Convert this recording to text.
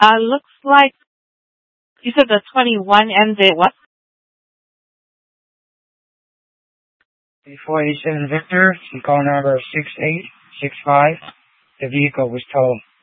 Looks like you said the 21 and the what? 487 Victor, call number 6865. The vehicle was towed.